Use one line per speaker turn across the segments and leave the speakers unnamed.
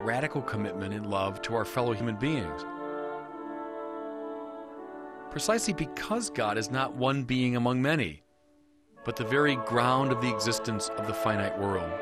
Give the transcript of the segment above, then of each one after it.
radical commitment in love to our fellow human beings. Precisely because God is not one being among many, but the very ground of the existence of the finite world.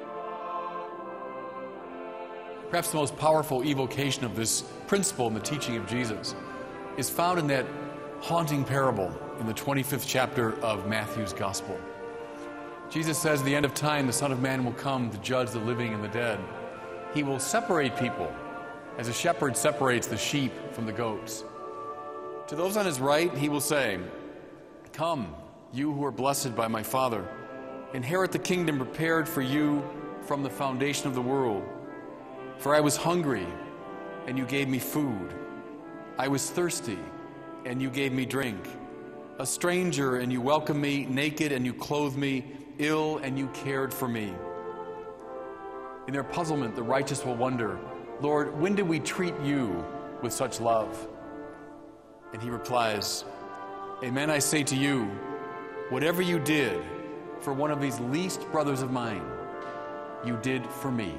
Perhaps the most powerful evocation of this principle in the teaching of Jesus is found in that haunting parable in the 25th chapter of Matthew's Gospel. Jesus says at the end of time, the Son of Man will come to judge the living and the dead. He will separate people as a shepherd separates the sheep from the goats. To those on his right, he will say, "Come, you who are blessed by my Father, inherit the kingdom prepared for you from the foundation of the world. For I was hungry, and you gave me food. I was thirsty, and you gave me drink. A stranger, and you welcomed me. Naked, and you clothed me. Ill, and you cared for me." In their puzzlement, the righteous will wonder, "Lord, when did we treat you with such love?" And he replies, "Amen, I say to you, whatever you did for one of these least brothers of mine, you did for me."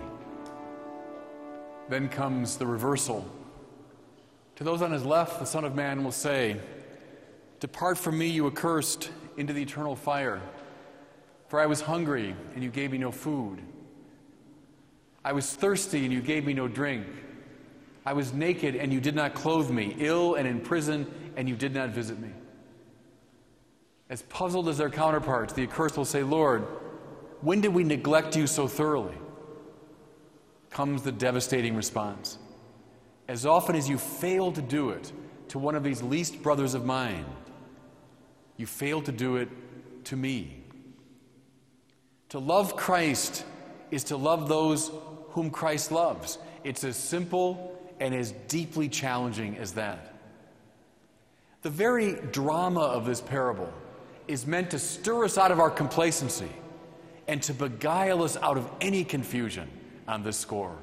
Then comes the reversal. To those on his left, the Son of Man will say, "Depart from me, you accursed, into the eternal fire. For I was hungry, and you gave me no food. I was thirsty, and you gave me no drink. I was naked, and you did not clothe me, ill and in prison, and you did not visit me." As puzzled as their counterparts, the accursed will say, "Lord, when did we neglect you so thoroughly?" Comes the devastating response. "As often as you fail to do it to one of these least brothers of mine, you fail to do it to me." To love Christ is to love those whom Christ loves. It's as simple and as deeply challenging as that. The very drama of this parable is meant to stir us out of our complacency and to beguile us out of any confusion on this score.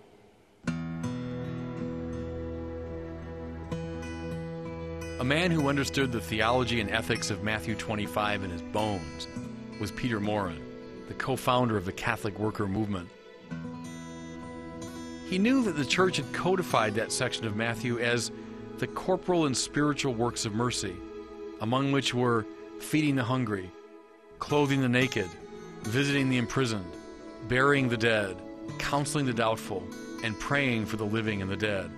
A man who understood the theology and ethics of Matthew 25 in his bones was Peter Maurin, the co-founder of the Catholic Worker Movement. He knew that the church had codified that section of Matthew as the corporal and spiritual works of mercy, among which were feeding the hungry, clothing the naked, visiting the imprisoned, burying the dead, counseling the doubtful, and praying for the living and the dead.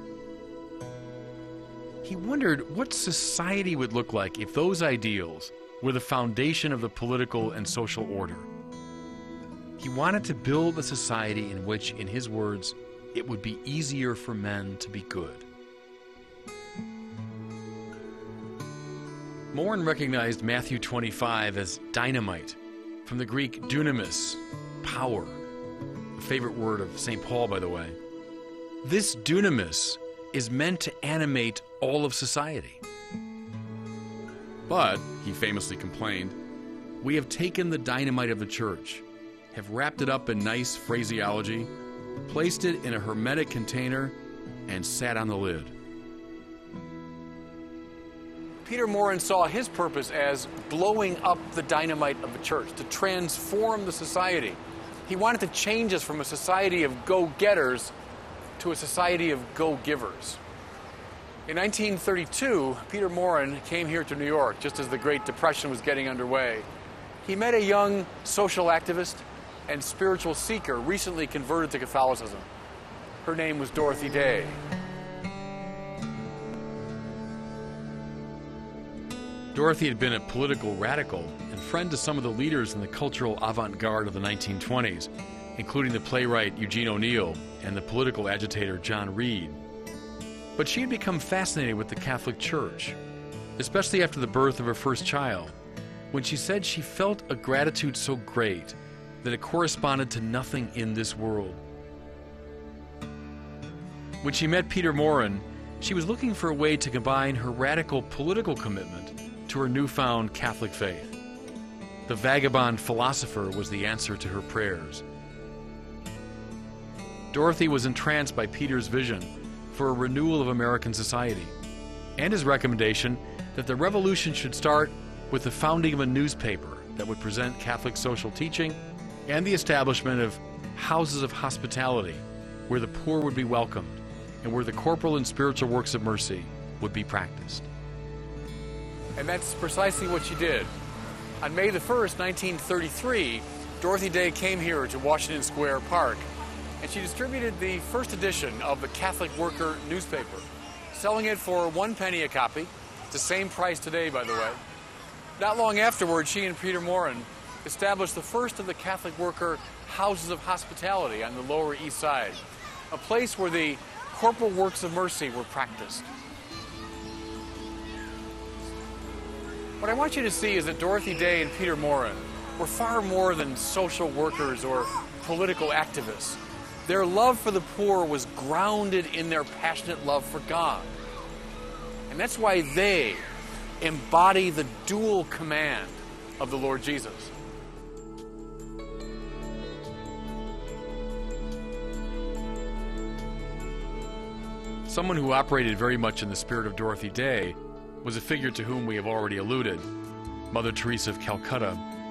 He wondered what society would look like if those ideals were the foundation of the political and social order. He wanted to build a society in which, in his words, it would be easier for men to be good. Maurin recognized Matthew 25 as dynamite, from the Greek dunamis, power, a favorite word of St. Paul, by the way. This dunamis is meant to animate all of society. But, he famously complained, we have taken the dynamite of the church, have wrapped it up in nice phraseology, placed it in a hermetic container, and sat on the lid. Peter Maurin saw his purpose as blowing up the dynamite of the church, to transform the society. He wanted to change us from a society of go-getters to a society of go-givers. In 1932, Peter Maurin came here to New York just as the Great Depression was getting underway. He met a young social activist and spiritual seeker recently converted to Catholicism. Her name was Dorothy Day. Dorothy had been a political radical and friend to some of the leaders in the cultural avant-garde of the 1920s, including the playwright Eugene O'Neill and the political agitator John Reed. But she had become fascinated with the Catholic Church, especially after the birth of her first child, when she said she felt a gratitude so great that it corresponded to nothing in this world. When she met Peter Maurin, she was looking for a way to combine her radical political commitment to her newfound Catholic faith. The vagabond philosopher was the answer to her prayers. Dorothy was entranced by Peter's vision for a renewal of American society, and his recommendation that the revolution should start with the founding of a newspaper that would present Catholic social teaching and the establishment of houses of hospitality where the poor would be welcomed and where the corporal and spiritual works of mercy would be practiced. And that's precisely what she did. On May the 1st, 1933, Dorothy Day came here to Washington Square Park, and she distributed the first edition of the Catholic Worker newspaper, selling it for 1 penny a copy. It's the same price today, by the way. Not long afterward, she and Peter Morin established the first of the Catholic Worker houses of hospitality on the Lower East Side, a place where the corporal works of mercy were practiced. What I want you to see is that Dorothy Day and Peter Morin were far more than social workers or political activists. Their love for the poor was grounded in their passionate love for God. And that's why they embody the dual command of the Lord Jesus. Someone who operated very much in the spirit of Dorothy Day was a figure to whom we have already alluded, Mother Teresa of Calcutta,